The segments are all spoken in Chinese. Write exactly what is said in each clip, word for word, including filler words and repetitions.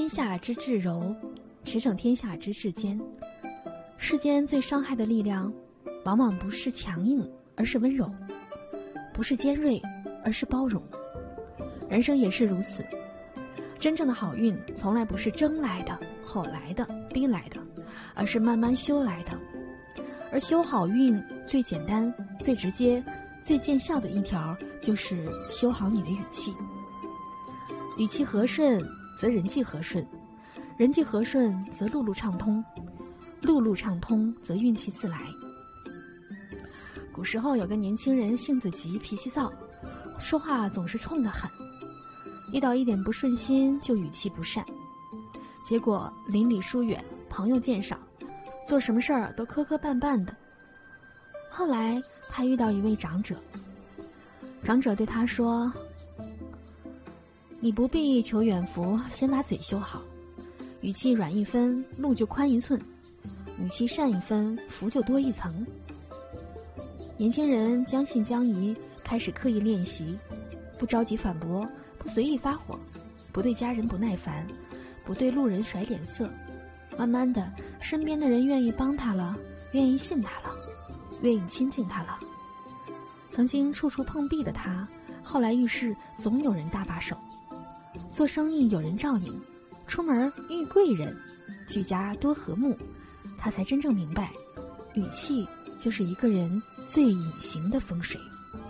天下之至柔，驰骋天下之至坚。世间最伤害的力量，往往不是强硬，而是温柔；不是尖锐，而是包容。人生也是如此，真正的好运从来不是争来的、吼来的、逼来的，而是慢慢修来的。而修好运最简单、最直接、最见效的一条，就是修好你的语气。语气和顺，则人际和顺；人际和顺，则路路畅通；路路畅通，则运气自来。古时候有个年轻人，性子急，脾气躁，说话总是冲得很，遇到一点不顺心就语气不善，结果邻里疏远，朋友渐少，做什么事儿都磕磕绊绊的。后来他遇到一位长者，长者对他说：你不必求远福，先把嘴修好。语气软一分，路就宽一寸；语气善一分，福就多一层。年轻人将信将疑，开始刻意练习，不着急反驳，不随意发火，不对家人不耐烦，不对路人甩脸色。慢慢的，身边的人愿意帮他了，愿意信他了，愿意亲近他了。曾经处处碰壁的他，后来遇事总有人搭把手，做生意有人照应，出门遇贵人，居家多和睦。他才真正明白，语气就是一个人最隐形的风水。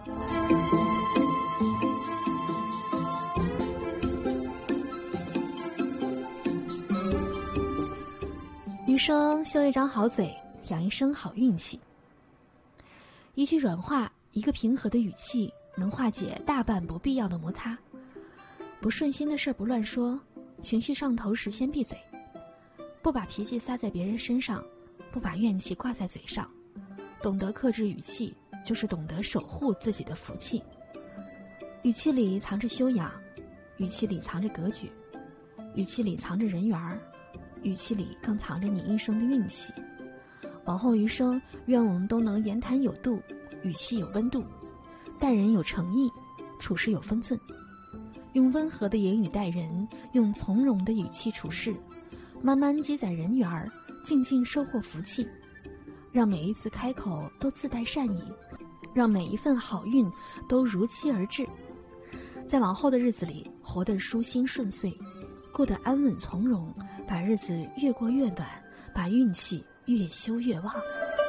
余生修一张好嘴，养一生好运气。一句软话，一个平和的语气，能化解大半不必要的摩擦。不顺心的事不乱说，情绪上头时先闭嘴，不把脾气撒在别人身上，不把怨气挂在嘴上。懂得克制语气，就是懂得守护自己的福气。语气里藏着修养，语气里藏着格局，语气里藏着人缘儿，语气里更藏着你一生的运气。往后余生，愿我们都能言谈有度，语气有温度，待人有诚意，处事有分寸。用温和的言语待人，用从容的语气处事，慢慢积攒人缘儿，静静收获福气。让每一次开口都自带善意，让每一份好运都如期而至。在往后的日子里，活得舒心顺遂，过得安稳从容，把日子越过越短，把运气越修越旺。